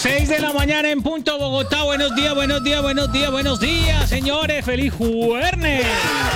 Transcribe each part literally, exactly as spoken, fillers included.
seis de la mañana en punto Bogotá. Buenos días, buenos días, buenos días, buenos días, señores. ¡Feliz jueves!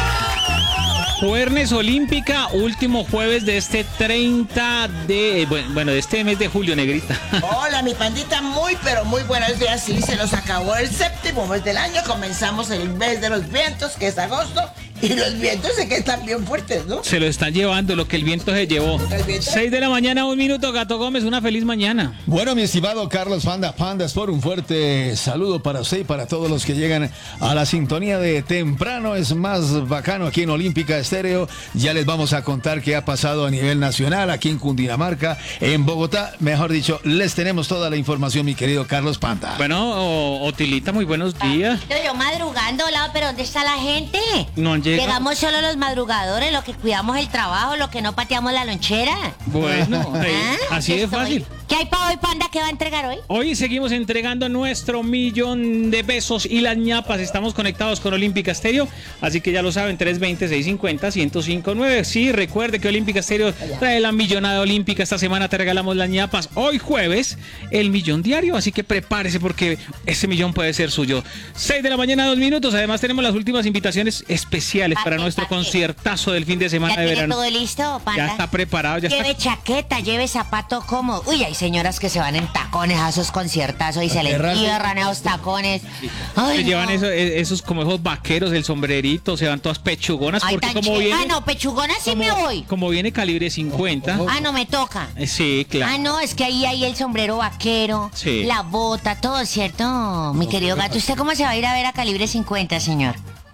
Jueves Olímpica, último jueves de este treinta de... Bueno, de este mes de julio, negrita. Hola, mi pandita, muy, pero muy buenos días. Sí, se nos acabó el séptimo mes del año. Comenzamos el mes de los vientos, que es agosto. Y los vientos sé que están bien fuertes, ¿no? Se lo están llevando, lo que el viento se llevó. seis de la mañana, un minuto, Gato Gómez, una feliz mañana. Bueno, mi estimado Carlos Panda, Pandas, por un fuerte saludo para usted y para todos los que llegan a la sintonía de temprano. Es más bacano aquí en Olímpica Estéreo. Ya les vamos a contar qué ha pasado a nivel nacional, aquí en Cundinamarca, en Bogotá. Mejor dicho, les tenemos toda la información, mi querido Carlos Panda. Bueno, o, Otilita, muy buenos días. Yo, yo madrugando, lado, pero ¿dónde está la gente? No han llegado. Llegamos solo los madrugadores, los que cuidamos el trabajo, los que no pateamos la lonchera. Bueno, ahí, ¿Ah? así de Estoy. fácil. ¿Qué hay para hoy, Panda? ¿Qué va a entregar hoy? Hoy seguimos entregando nuestro millón de pesos y las ñapas. Estamos conectados con Olímpica Estéreo, así que ya lo saben, tres veinte, seiscientos cincuenta, ciento cinco nueve. Sí, recuerde que Olímpica Estéreo trae la millonada olímpica. Esta semana te regalamos las ñapas. Hoy jueves, el millón diario, así que prepárese porque ese millón puede ser suyo. seis de la mañana, dos minutos. Además tenemos las últimas invitaciones especiales Papi, para nuestro papi. conciertazo del fin de semana ¿Ya de tiene verano. todo listo, Panda? Ya está preparado, ya Lleve está. chaqueta, lleve zapato cómodo. Uy, hay señoras que se van en tacones a esos conciertazos y se les Aterrarse. cierran esos tacones. Se Ay, llevan no. esos, esos como esos vaqueros, el sombrerito, se van todas pechugonas Ay, porque tan como ché- viene, Ah, no, pechugona sí me voy. como viene calibre cincuenta. Ah, no me toca. eh, Sí, claro. Ah, no, es que ahí hay el sombrero vaquero, Sí. la bota, todo, ¿cierto? Mi querido gato, ¿usted cómo se va a ir a ver a calibre cincuenta, señor?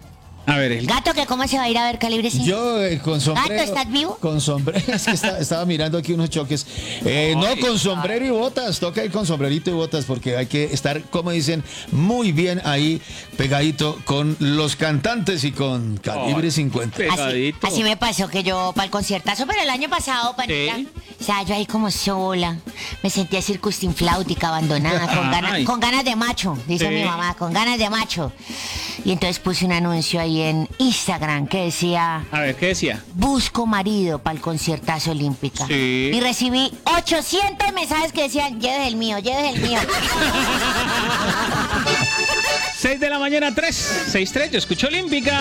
A ver, el Gato, ¿que cómo se va a ir a ver calibre cincuenta? Yo eh, con sombrero. Gato, ¿estás vivo? Con sombrero. Es que está- estaba mirando aquí unos choques. Eh, no, Ay, con sombrero y botas. Toca ir con sombrerito y botas porque hay que estar, como dicen, muy bien ahí pegadito con los cantantes y con calibre Ay, cincuenta. pe- Así, pegadito. así me pasó que yo para el conciertazo, pero el año pasado, panita, Sí. o sea, yo ahí como sola, me sentía circunfláutica, abandonada, con, Ay. ganas, con ganas de macho, dice Sí. mi mamá, con ganas de macho. Y entonces puse un anuncio ahí en Instagram que decía... A ver, ¿qué decía? Busco marido para el conciertazo olímpica. Sí. Y recibí ochocientos mensajes que decían, lleves el mío, lleves el mío. seis de la mañana, tres, seis tres, yo escucho Olímpica.